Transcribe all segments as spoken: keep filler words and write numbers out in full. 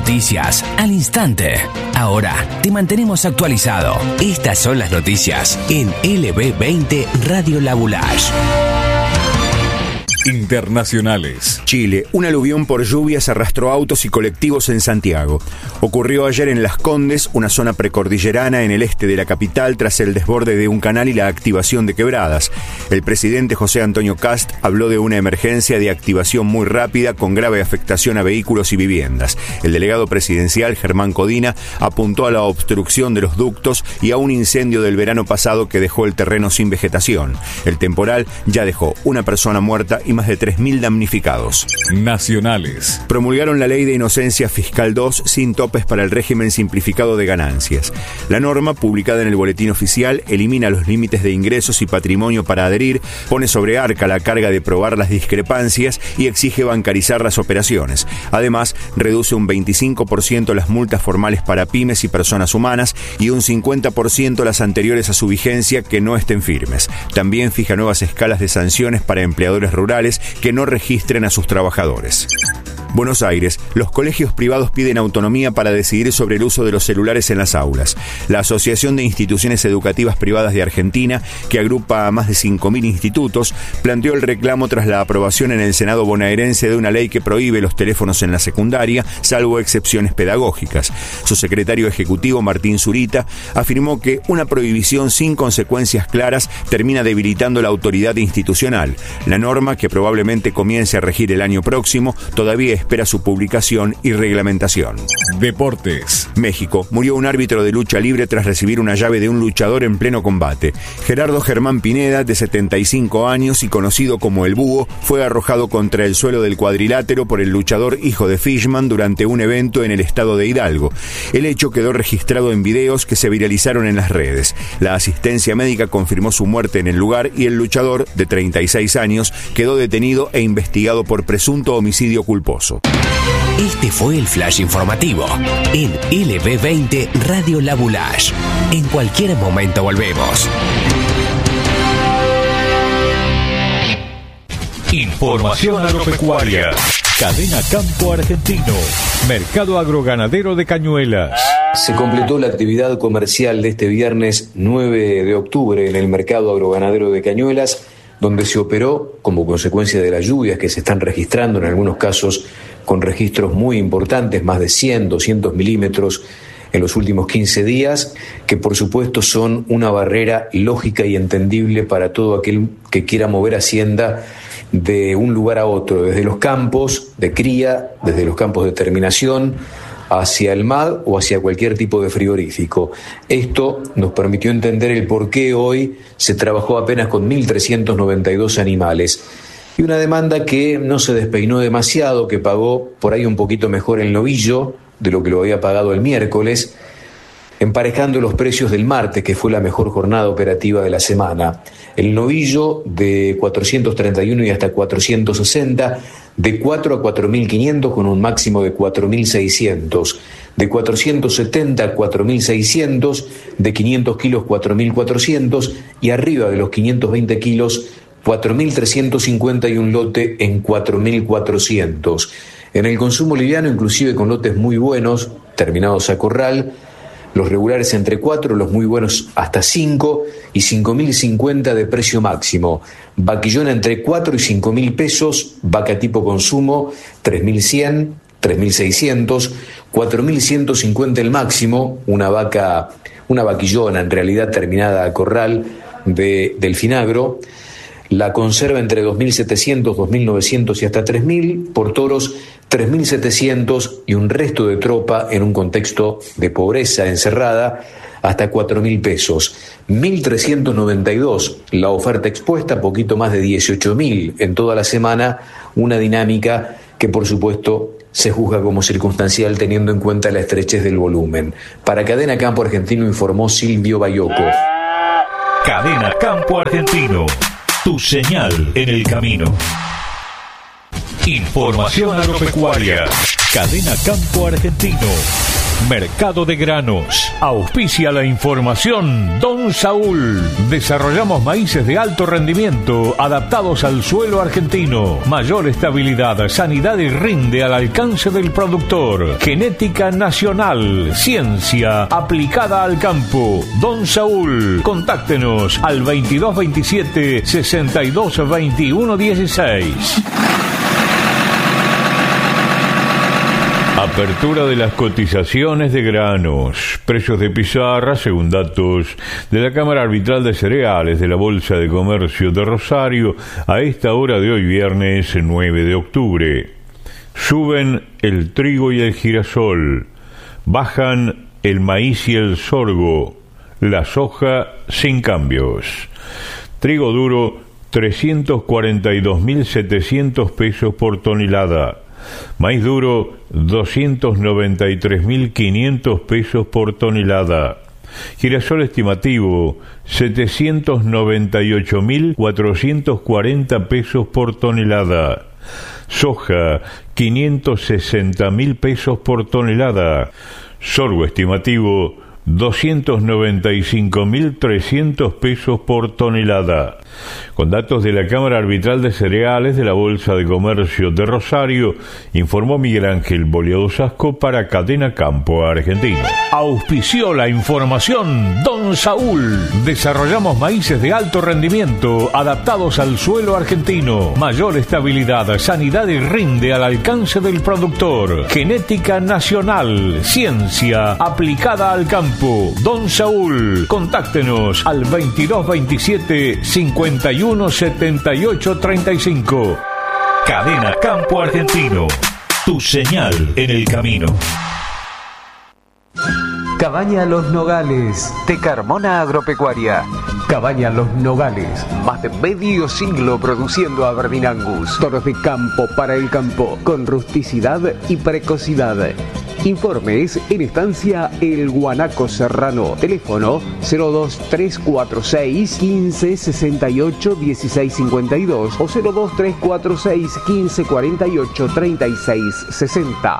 noticias al instante. Ahora te mantenemos actualizado. Estas son las noticias en L B veinte Radio La Boulage. Internacionales. Chile. Un aluvión por lluvias arrastró autos y colectivos en Santiago. Ocurrió ayer en Las Condes, una zona precordillerana en el este de la capital, tras el desborde de un canal y la activación de quebradas. El presidente José Antonio Kast habló de una emergencia de activación muy rápida con grave afectación a vehículos y viviendas. El delegado presidencial, Germán Codina, apuntó a la obstrucción de los ductos y a un incendio del verano pasado que dejó el terreno sin vegetación. El temporal ya dejó una persona muerta y más de tres mil damnificados. Nacionales. Promulgaron la Ley de Inocencia Fiscal dos sin topes para el régimen simplificado de ganancias. La norma, publicada en el Boletín Oficial, elimina los límites de ingresos y patrimonio para adherir, pone sobre Arca la carga de probar las discrepancias y exige bancarizar las operaciones. Además, reduce un veinticinco por ciento las multas formales para pymes y personas humanas y un cincuenta por ciento las anteriores a su vigencia que no estén firmes. También fija nuevas escalas de sanciones para empleadores rurales que no registren a sus trabajadores. Buenos Aires. Los colegios privados piden autonomía para decidir sobre el uso de los celulares en las aulas. La Asociación de Instituciones Educativas Privadas de Argentina, que agrupa a más de cinco mil institutos, planteó el reclamo tras la aprobación en el Senado bonaerense de una ley que prohíbe los teléfonos en la secundaria, salvo excepciones pedagógicas. Su secretario ejecutivo, Martín Zurita, afirmó que una prohibición sin consecuencias claras termina debilitando la autoridad institucional. La norma, que probablemente comience a regir el año próximo, todavía espera su publicación y reglamentación. Deportes. México. Murió un árbitro de lucha libre tras recibir una llave de un luchador en pleno combate. Gerardo Germán Pineda, de setenta y cinco años y conocido como El Búho, fue arrojado contra el suelo del cuadrilátero por el luchador hijo de Fishman durante un evento en el estado de Hidalgo. El hecho quedó registrado en videos que se viralizaron en las redes. La asistencia médica confirmó su muerte en el lugar y el luchador, de treinta y seis años, quedó detenido e investigado por presunto homicidio culposo. Este fue el flash informativo en L B veinte Radio La Boulage. En cualquier momento volvemos. Información agropecuaria. Cadena Campo Argentino. Mercado agroganadero de Cañuelas. Se completó la actividad comercial de este viernes nueve de octubre en el Mercado Agroganadero de Cañuelas, donde se operó como consecuencia de las lluvias que se están registrando, en algunos casos con registros muy importantes, más de cien, doscientos milímetros en los últimos quince días, que por supuesto son una barrera lógica y entendible para todo aquel que quiera mover hacienda de un lugar a otro, desde los campos de cría, desde los campos de terminación, hacia el M A D o hacia cualquier tipo de frigorífico. Esto nos permitió entender el por qué hoy se trabajó apenas con mil trescientos noventa y dos animales. Y una demanda que no se despeinó demasiado, que pagó por ahí un poquito mejor el novillo de lo que lo había pagado el miércoles, emparejando los precios del martes, que fue la mejor jornada operativa de la semana. El novillo de cuatrocientos treinta y uno y hasta cuatrocientos sesenta, de cuatro a cuatro mil quinientos con un máximo de cuatro mil seiscientos, de cuatrocientos setenta a cuatro mil seiscientos, de quinientos kilos cuatro mil cuatrocientos y arriba de los quinientos veinte kilos cuatro mil trescientos cincuenta y un lote en cuatro mil cuatrocientos. En el consumo liviano, inclusive con lotes muy buenos, terminados a corral, los regulares entre cuatro, los muy buenos hasta cinco y cinco mil cincuenta de precio máximo. Vaquillona entre cuatro y cinco mil pesos, vaca tipo consumo tres mil cien, tres mil seiscientos, cuatro mil ciento cincuenta el máximo, una vaca, una vaquillona en realidad terminada a corral de Delfinagro. La conserva entre dos mil setecientos, dos mil novecientos y hasta tres mil, por toros tres mil setecientos y un resto de tropa en un contexto de pobreza encerrada hasta cuatro mil pesos. mil trescientos noventa y dos la oferta expuesta, poquito más de dieciocho mil en toda la semana, una dinámica que por supuesto se juzga como circunstancial teniendo en cuenta la estrechez del volumen. Para Cadena Campo Argentino informó Silvio Bayoco. Cadena Campo Argentino. Tu señal en el camino. Información agropecuaria. Cadena Campo Argentino. Mercado de granos. Auspicia la información Don Saúl. Desarrollamos maíces de alto rendimiento adaptados al suelo argentino. Mayor estabilidad, sanidad y rinde al alcance del productor. Genética nacional. Ciencia aplicada al campo. Don Saúl. Contáctenos al veintidós veintisiete sesenta y dos veintiuno dieciséis. Apertura de las cotizaciones de granos. Precios de pizarra según datos de la Cámara Arbitral de Cereales de la Bolsa de Comercio de Rosario a esta hora de hoy viernes nueve de octubre. Suben el trigo y el girasol. Bajan el maíz y el sorgo. La soja sin cambios. Trigo duro trescientos cuarenta y dos mil setecientos pesos por tonelada. Maíz duro, doscientos noventa y tres mil quinientos pesos por tonelada. Girasol estimativo, setecientos noventa y ocho mil cuatrocientos cuarenta pesos por tonelada. Soja, quinientos sesenta mil pesos por tonelada. Sorgo estimativo, doscientos noventa y cinco mil trescientos pesos por tonelada. Con datos de la Cámara Arbitral de Cereales de la Bolsa de Comercio de Rosario, informó Miguel Ángel Boleado Sasco para Cadena Campo Argentino. Auspició la información Don Saúl. Desarrollamos maíces de alto rendimiento adaptados al suelo argentino. Mayor estabilidad, sanidad y rinde al alcance del productor. Genética nacional. Ciencia aplicada al campo. Don Saúl. Contáctenos al veintidós veintisiete cincuenta y uno setenta y ocho treinta y cinco. Cadena Campo Argentino. Tu señal en el camino. Cabaña Los Nogales, de Carmona Agropecuaria. Cabaña Los Nogales, más de medio siglo produciendo Aberdeen Angus. Toros de campo para el campo, con rusticidad y precocidad. Informes en Estancia El Guanaco Serrano. Teléfono cero dos tres cuatro seis quince sesenta y ocho dieciséis cincuenta y dos o cero dos tres cuatro seis quince cuarenta y ocho treinta y seis sesenta.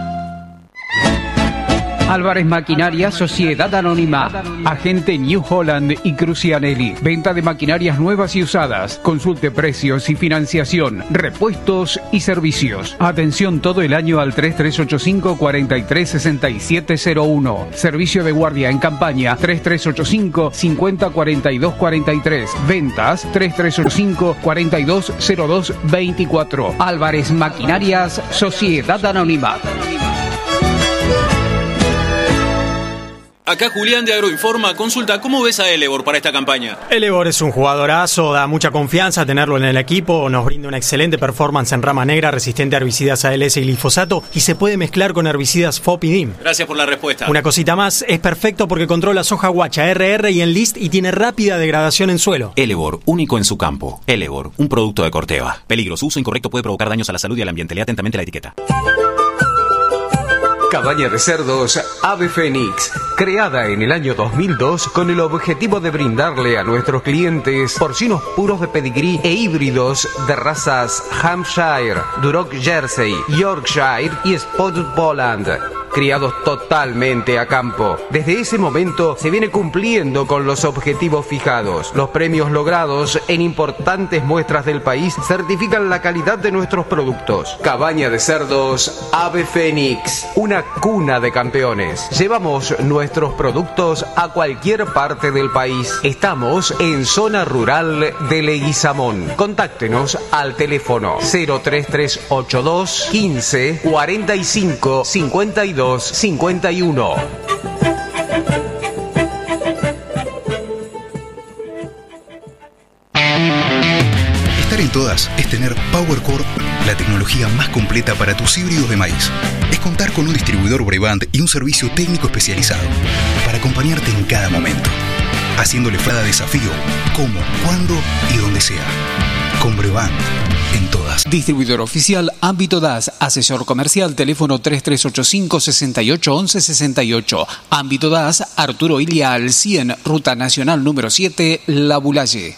Álvarez Maquinaria Sociedad Anónima, agente New Holland y Crucianelli. Venta de maquinarias nuevas y usadas. Consulte precios y financiación, repuestos y servicios. Atención todo el año al tres tres ocho cinco cuatro tres seis siete cero uno. Servicio de guardia en campaña tres tres ocho cinco cincuenta cuarenta y dos cuarenta y tres. Ventas tres tres ocho cinco cuarenta y dos cero dos veinticuatro. Álvarez Maquinarias Sociedad Anónima. Acá Julián de Agroinforma. Consulta, ¿cómo ves a Elevor para esta campaña? Elevor es un jugadorazo, da mucha confianza tenerlo en el equipo, nos brinda una excelente performance en rama negra, resistente a herbicidas A L S y glifosato y se puede mezclar con herbicidas F O P y D I M. Gracias por la respuesta. Una cosita más, es perfecto porque controla soja guacha, R R y Enlist y tiene rápida degradación en suelo. Elevor, único en su campo. Elevor, un producto de Corteva. Peligro, su uso incorrecto puede provocar daños a la salud y al ambiente. Lea atentamente la etiqueta. Cabaña de cerdos Ave Fénix, creada en el año dos mil dos con el objetivo de brindarle a nuestros clientes porcinos puros de pedigrí e híbridos de razas Hampshire, Duroc Jersey, Yorkshire y Spotted Poland, criados totalmente a campo. Desde ese momento se viene cumpliendo con los objetivos fijados. Los premios logrados en importantes muestras del país certifican la calidad de nuestros productos. Cabaña de cerdos Ave Fénix, una cuna de campeones. Llevamos nuestros productos a cualquier parte del país. Estamos en zona rural de Leguizamón. Contáctenos al teléfono cero tres tres ocho dos quince cuarenta y cinco cincuenta y dos cincuenta y uno. Estar en todas es tener PowerCore, la tecnología más completa para tus híbridos de maíz. Es contar con un distribuidor Brevant y un servicio técnico especializado para acompañarte en cada momento, haciéndole cada desafío, cómo, cuándo y donde sea. Con Brevant, en todas. Distribuidor oficial Ámbito D A S, asesor comercial, teléfono tres tres ocho cinco seis ocho once sesenta y ocho. Ámbito D A S, Arturo Ilia al cien, Ruta Nacional número siete, La Bulaye.